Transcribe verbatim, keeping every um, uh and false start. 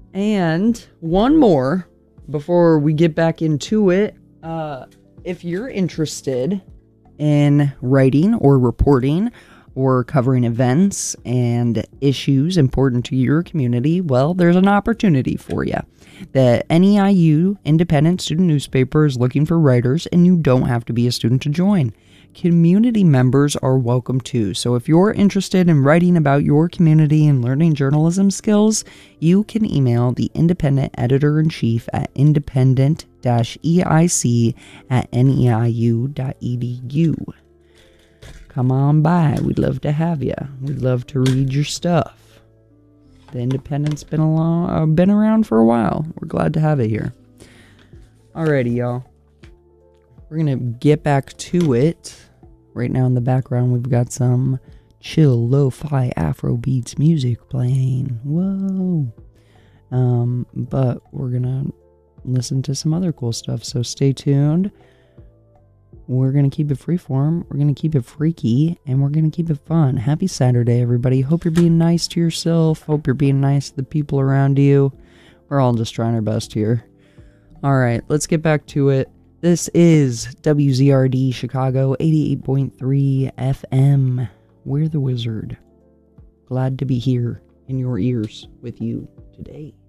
And one more before we get back into it. Uh, if you're interested in writing or reporting or covering events and issues important to your community, well, there's an opportunity for you. The N E I U Independent Student Newspaper is looking for writers, and you don't have to be a student to join. Community members are welcome too. So if you're interested in writing about your community and learning journalism skills, you can email the Independent Editor-in-Chief at independent-eic at neiu.edu. Come on by. We'd love to have you. We'd love to read your stuff. The Independent's been along, uh, been around for a while. We're glad to have it here. Alrighty, y'all. We're going to get back to it. Right now in the background, we've got some chill, lo-fi Afrobeats music playing. Whoa. Um, but we're going to listen to some other cool stuff, so stay tuned. We're going to keep it freeform, we're going to keep it freaky, and we're going to keep it fun. Happy Saturday, everybody. Hope you're being nice to yourself. Hope you're being nice to the people around you. We're all just trying our best here. Alright, let's get back to it. This is W Z R D Chicago eighty-eight point three F M. We're the Wizard. Glad to be here in your ears with you today.